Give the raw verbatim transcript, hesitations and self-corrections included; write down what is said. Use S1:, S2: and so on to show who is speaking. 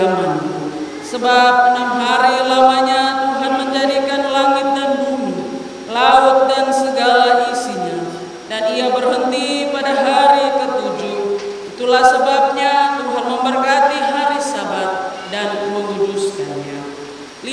S1: kediaman-Mu. Sebab enam hari lamanya Tuhan menjadikan langit dan bumi, laut dan segala isinya, dan Ia berhenti pada hari ketujuh. Itulah sebabnya Tuhan memberkati hari Sabat dan menguduskannya.